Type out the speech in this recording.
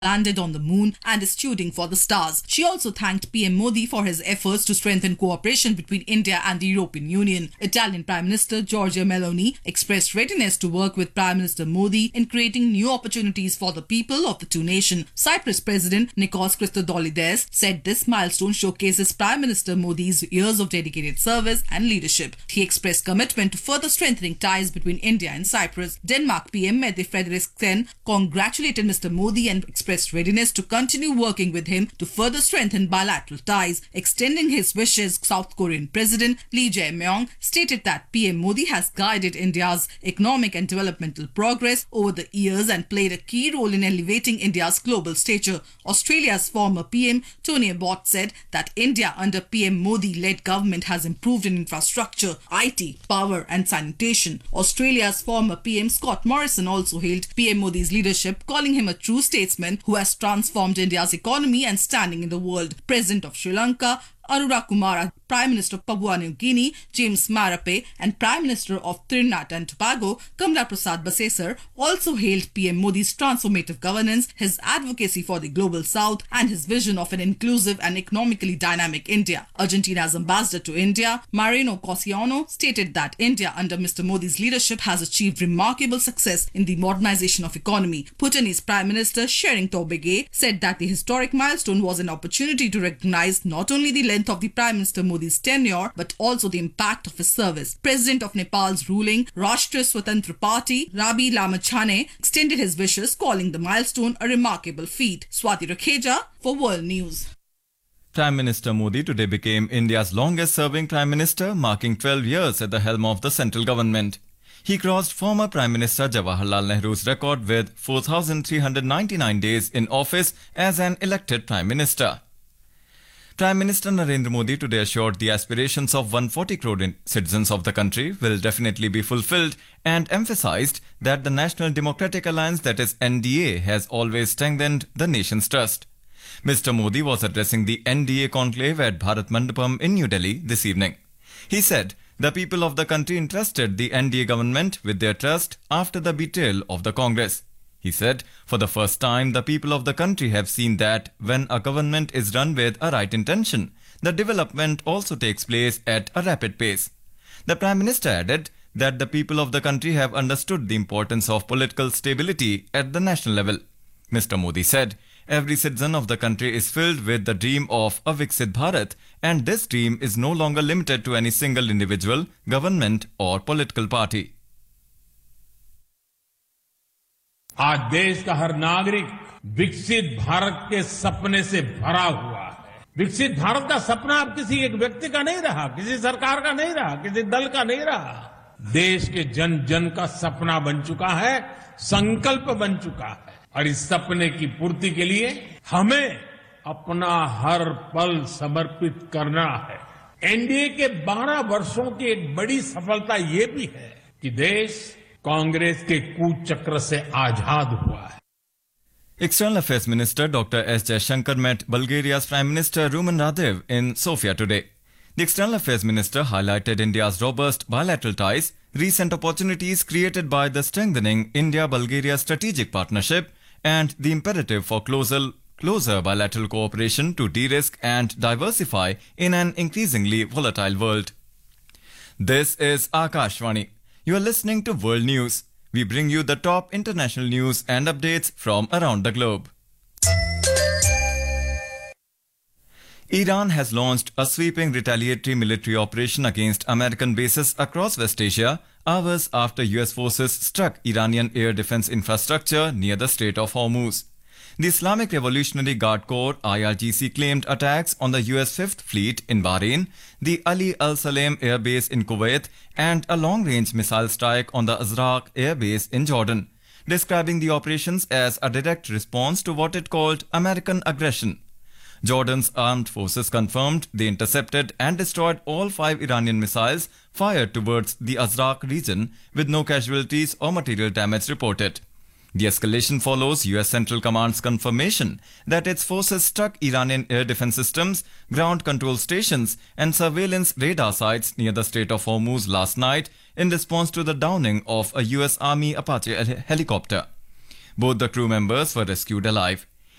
landed on the moon and is shooting for the stars. She also thanked PM Modi for his efforts to strengthen cooperation between India and the European Union. Italian Prime Minister Giorgia Meloni expressed readiness to work with Prime Minister Modi in creating new opportunities for the people of the two nations. Cyprus President Nikos Christodoulides said this milestone showcases Prime Minister Modi's years of dedicated service and leadership. He expressed commitment to further strengthening ties between India and Cyprus. Denmark PM Mette Frederiksen congratulated Mr. Modi and expressed readiness to continue working with him to further strengthen bilateral ties. Extending his wishes, South Korean President Lee Jae-myung stated that PM Modi has guided India's economic and developmental progress over the years and played a key role in elevating India's global stature. Australia's former PM Tony Abbott said that India under PM Modi-led government has improved in infrastructure, IT, power and sanitation. Australia's former PM Scott Morrison also hailed PM Modi's leadership, calling him a true statesman who has transformed India's economy and standing in the world. President of Sri Lanka Anura Kumara, Prime Minister of Papua New Guinea James Marape and Prime Minister of Trinidad and Tobago Kamla Prasad Basesar also hailed PM Modi's transformative governance, his advocacy for the global south and his vision of an inclusive and economically dynamic India. Argentina's ambassador to India, Mariano Cosiano, stated that India under Mr. Modi's leadership has achieved remarkable success in the modernization of economy. Bhutanese Prime Minister Tshering Tobgay said that the historic milestone was an opportunity to recognize not only the length of the Prime Minister Modi's tenure, but also the impact of his service. President of Nepal's ruling Rashtriya Swatantra Party, Rabi Lamachane, extended his wishes, calling the milestone a remarkable feat. Swati Rakheja for World News. Prime Minister Modi today became India's longest-serving Prime Minister, marking 12 years at the helm of the central government. He crossed former Prime Minister Jawaharlal Nehru's record with 4,399 days in office as an elected Prime Minister. Prime Minister Narendra Modi today assured the aspirations of 140 crore citizens of the country will definitely be fulfilled and emphasized that the National Democratic Alliance, that is NDA, has always strengthened the nation's trust. Mr. Modi was addressing the NDA conclave at Bharat Mandapam in New Delhi this evening. He said the people of the country entrusted the NDA government with their trust after the betrayal of the Congress. He said, for the first time, the people of the country have seen that when a government is run with a right intention, the development also takes place at a rapid pace. The Prime Minister added that the people of the country have understood the importance of political stability at the national level. Mr. Modi said, every citizen of the country is filled with the dream of a Viksit Bharat, and this dream is no longer limited to any single individual, government or political party. आज देश का हर नागरिक विकसित भारत के सपने से भरा हुआ है। विकसित भारत का सपना अब किसी एक व्यक्ति का नहीं रहा, किसी सरकार का नहीं रहा, किसी दल का नहीं रहा। देश के जन जन का सपना बन चुका है, संकल्प बन चुका है और इस सपने की पूर्ति के लिए हमें अपना हर पल समर्पित करना है। एनडीए के 12 वर्षों की एक बड़ी सफलता ये भी है कि देश कांग्रेस के कूचक्र से आजाद हुआ है। External Affairs Minister Dr. S. Jaishankar met Bulgaria's Prime Minister Rumen Radev in Sofia today. The External Affairs Minister highlighted India's robust bilateral ties, recent opportunities created by the strengthening India-Bulgaria strategic partnership, and the imperative for closer bilateral cooperation to de-risk and diversify in an increasingly volatile world. This is Akashvani. You are listening to World News. We bring you the top international news and updates from around the globe. Iran has launched a sweeping retaliatory military operation against American bases across West Asia, hours after US forces struck Iranian air defense infrastructure near the Strait of Hormuz. The Islamic Revolutionary Guard Corps IRGC claimed attacks on the US 5th Fleet in Bahrain, the Ali Al Salem Air Base in Kuwait, and a long-range missile strike on the Azraq Air Base in Jordan, describing the operations as a direct response to what it called American aggression. Jordan's armed forces confirmed they intercepted and destroyed all 5 Iranian missiles fired towards the Azraq region, with no casualties or material damage reported. The escalation follows US Central Command's confirmation that its forces struck Iranian air defense systems, ground control stations, and surveillance radar sites near the Strait of Hormuz last night in response to the downing of a US Army Apache helicopter. Both the crew members were rescued alive.